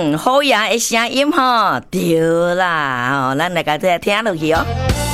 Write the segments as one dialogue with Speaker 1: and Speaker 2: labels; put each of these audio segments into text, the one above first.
Speaker 1: 好呀的声音吼，对啦，咱来甲这听落去哦。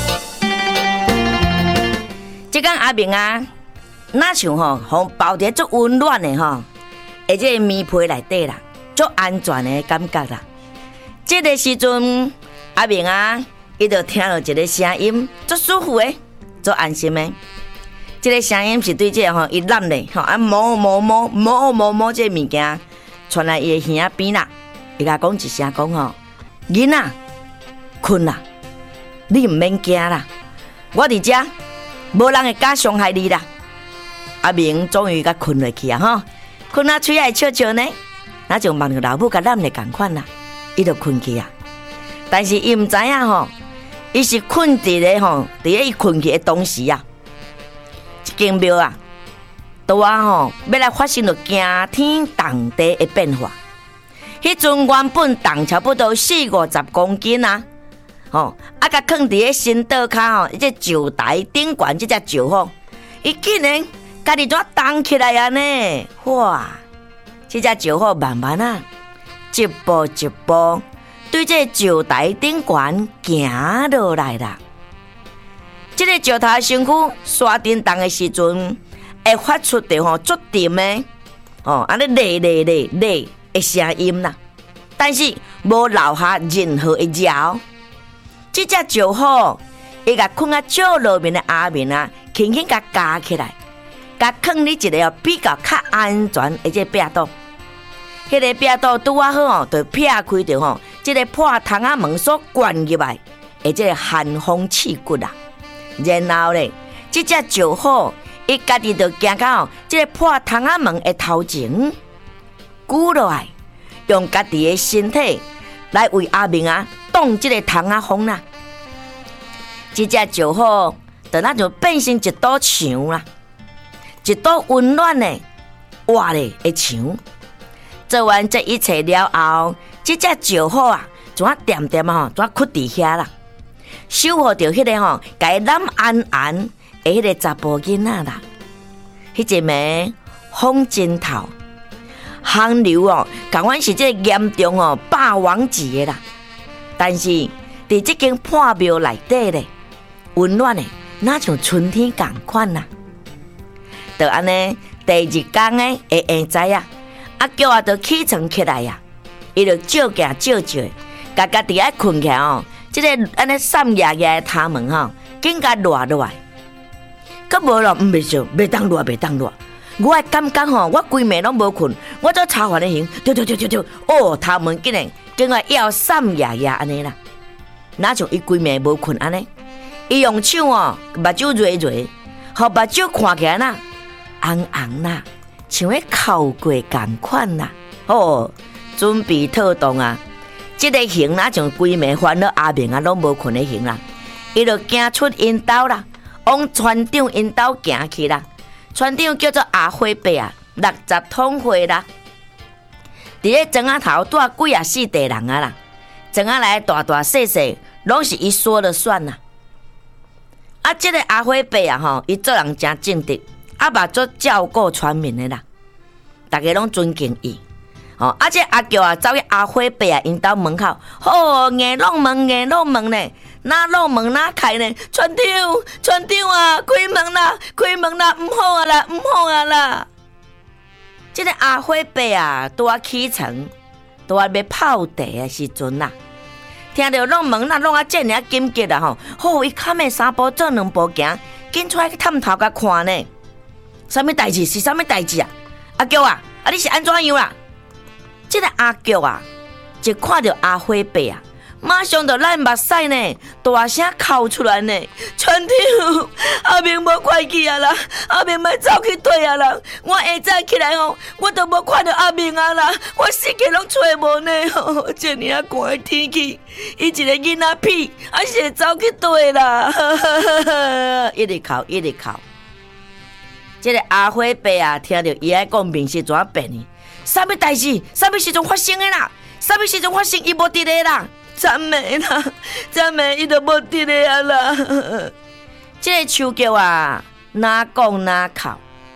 Speaker 1: 即讲阿明啊，哪像吼，互包伫足温暖的吼，而且棉被内底啦，足安全的感觉啦。这个时阵，阿明啊，伊就听到一个声音，足舒服的，足安心的。这个声音是对这个吼，伊揽咧吼，啊摸这物件。传来伊的耳边啦，伊甲讲一声讲吼，囡仔困啦，你毋免惊啦，我伫遮，无人会敢伤害你啦。阿明终于甲困落去啊吼，困啊嘴爱笑笑呢，那就望着老母甲揽咧共款啦，伊就困去啊。但是伊毋知影吼，伊是困伫咧吼，伫咧伊困去的同时啊，一间庙啊。拄啊吼，要来发生着惊天动地的变化。迄阵原本重差不多40-50公斤啊，吼，啊，甲放伫咧新岛骹吼，即石台顶悬即只石吼，伊竟然家己怎动起来啊呢？哇！即只石吼慢慢啊，一步一步对这石台顶悬行落来啦。即个石头身躯刷震动的时阵。会发出的吼足沉的，安尼咧的声音啦，但是无留下任何的摇。这只石虎，伊甲困啊照路面的阿明啊，轻轻甲夹起来，甲放伫一个比较安全的这壁肚。迄个壁肚拄啊好哦，就劈开着吼，这个破窗仔门所灌入来，的这个寒风刺骨啦。然后咧，这只石虎。伊家己就行到这个破窗仔门的头前，鼓落来，用家己的身体来为阿明啊挡这个窗仔风啦。这只石虎就那就变成一堵墙啦，一堵温暖的活的墙。做完这一切了后，这只石虎啊，怎啊点点啊，怎啊屈伫遐啦，守护着迄个吼，甲伊揽安安。迄个查甫囡仔啦，迄一暝风真透，寒流哦，共阮是这严重哦霸王级的啦。但是伫这间破庙内底咧，温暖的，哪像春天共款啦。就安尼，第二天的会下早啊，阿叫啊就起床起来呀，伊就照行照照，家家己爱困起来哦，这个安尼散夜夜的头毛吼，紧甲热落来。佮无咯，袂上，袂当热，袂当热。我的感觉吼，我规暝拢无困，我做超烦的型，丢，哦，头毛竟然要散夜夜安尼啦，哪像伊规暝无困安尼？伊用手哦，目睭揉，互目睭看起来呐，红啦，像迄哭过共款啦。哦，准备透动啊！这个型哪像规暝烦恼阿明啊，拢无困的型啦，伊就行出因兜啦。往船长因兜行去啦，船长叫做阿辉伯啊，60通岁啦。伫咧庄仔头住几啊4地人啊啦，庄仔来大细，拢是伊说了算啦。啊，这个阿辉伯啊吼，伊做人真正直，啊嘛做照顾村民的啦，大家拢尊敬伊。哦，啊，这阿叫啊走去阿辉伯啊因兜门口，硬弄门呢。哪弄门哪开呢？船长啊，开门啦！唔好啊啦！这个阿辉伯啊，拄啊起床，拄啊要泡茶的时阵啦，听到弄门弄啊这尔紧急啦吼，伊砍的3步做2步行，紧出来去探头甲看呢。什么代志？是什么代志啊？阿叫啊，你是安怎样啦？这个阿叫啊，就看到阿辉伯啊。马上就咱目屎呢，大声哭出来呢！船长，阿明无快去啊啦，阿明要走去对啊啦！我下早起来吼，我都无看到阿明啊啦，我世界拢找无呢吼！这尔啊寒的天气，伊一个囡仔屁，还是会走去对啦！一直哭。这个阿辉伯啊，听到伊爱讲面是怎变呢？什么代志？什么时阵发生的啦？什么时阵发生？伊无伫咧啦！昨暝伊都无伫咧啊啦！这个手叫啊，哪讲哪哭。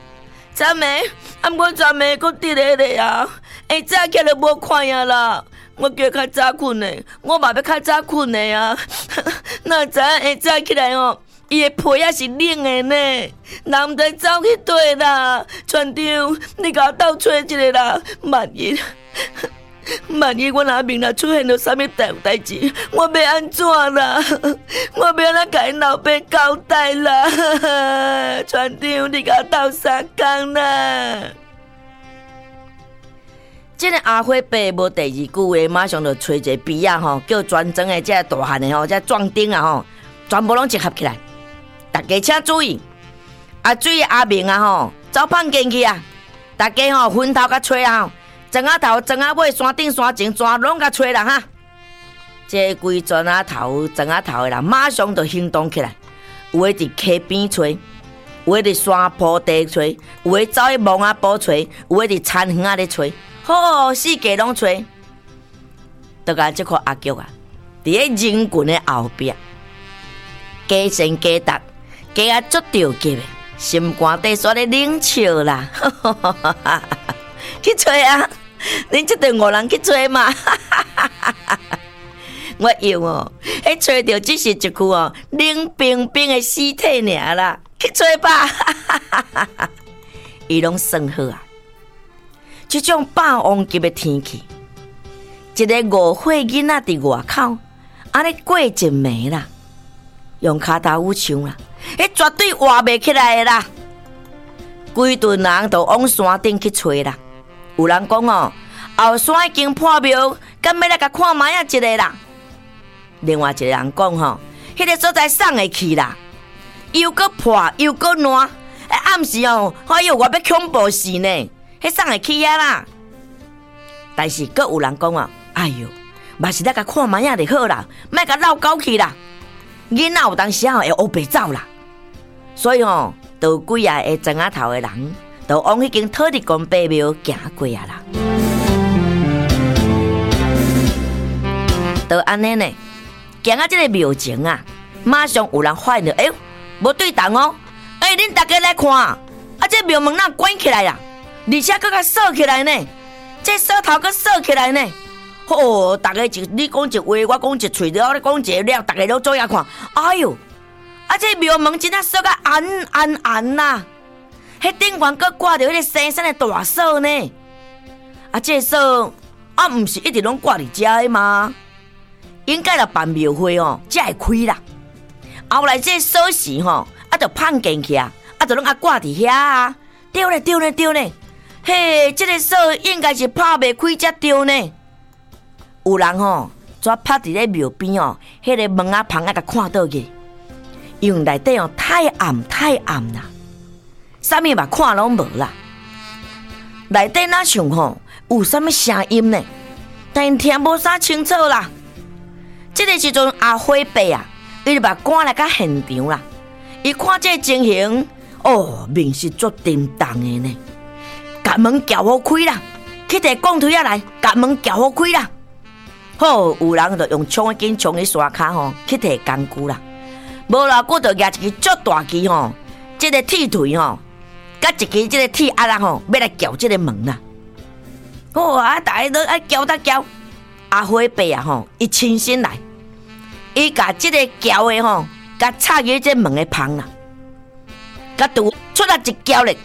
Speaker 1: 昨暝，毋过昨暝佫伫咧啊，下早起来无看呀啦。 我叫较早困的，我嘛要较早困的啊。哪知影会早起来哦，伊的被也是冷的呢。人毋知走去佗啦。船长，你甲我斗找一下啦。万一我阿明若出现了啥物代志，我要安怎啦？我要安怎甲因老爸交代啦？船长，你甲我斗3工啦！这个阿辉爸无第二句话，马上就找一个笔啊吼，叫专装的这大汉的吼，这壮丁啊吼，全部拢集合起来。大家请注意，阿水阿明啊吼，走胖进去啊！大家吼分头甲吹啊！庄仔头、庄仔尾、山顶、山前，全拢甲吹啦哈！这规庄仔头、庄仔头的人马上就行动起来，有的伫溪边吹，有的伫山坡地吹，有的走去蒙仔埔吹，有的伫田园仔咧吹。好，四界拢吹，都甲这个阿菊啊，伫咧人群的后壁，加先加达，加啊足着急的，心肝底煞咧冷笑啦，去吹啊！恁这对5人去吹嘛？我用哦，迄吹到只是一具哦冷冰冰的尸体尔啦，去吹吧！伊拢算好啊。这种霸王级的天气，一个5岁囡仔伫外口，安尼过一暝啦，用骹头舞枪啦，迄绝对活袂起来的啦。规顿人都往山顶去吹啦。有人讲哦，后山已经破庙，敢要来甲看卖啊一个啦。另外一个人讲吼，迄个所在送会去啦，又搁破又搁烂，暗时哦，哎呦，我要恐怖死呢。迄送会去啊啦，但是阁有人讲啊，哎哟，嘛是来甲看卖啊就好啦，莫甲闹狗去啦。囡仔有当时会黑白走啦，所以吼，都有几啊个庄仔头的人，都往迄间土地公伯庙行过啊啦。都安尼呢，行到这个庙前啊，马上有人发现到，哎呦，无对动哦，哎，恁大家来看，啊，这庙门哪关起来啦？而且佫甲锁起来呢，这锁头佫锁起来呢。哦，大家你讲一话，我讲一喙，了，你讲一个了，大家都做下看。哎哟，啊这庙门真正锁甲暗呐，迄顶悬佫挂着迄个生生的大锁呢。啊，这锁啊，毋是一直拢挂伫遮的吗？应该着办庙会哦，才会开啦。后来这锁匙吼，啊，就放进去啊，啊，就拢啊挂伫遐啊。对咧。嘿，这个锁应该是拍袂开才对呢。有人吼，抓拍伫咧庙边哦，迄个门啊旁啊，甲看倒去，因为内底哦太暗啦，啥物嘛看拢无啦。内底哪像吼有啥物声音呢？但听无啥清楚啦。这个时阵阿辉伯啊，伊就把赶来到现场啦。伊看这情形，哦，面是足沉重的呢。甲门撬好开啦，去摕钢推仔来，甲门撬好开啦。好，有人就用冲紧冲去山骹吼，去摕工具啦。无偌久就举一支足大支吼，这个铁锤吼，甲一支这个铁鸭啦吼，要来撬这个门啦。哦啊，大家都爱撬搭撬。阿辉伯啊吼，伊亲身来，伊甲这个撬的吼，甲插入这门的旁啦，甲拄出来一撬咧。